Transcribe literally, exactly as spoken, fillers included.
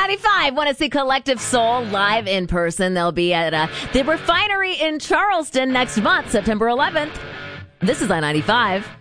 ninety-five. Want to see Collective Soul live in person? They'll be at uh, the Refinery in Charleston next month, September eleventh. This is I ninety-five.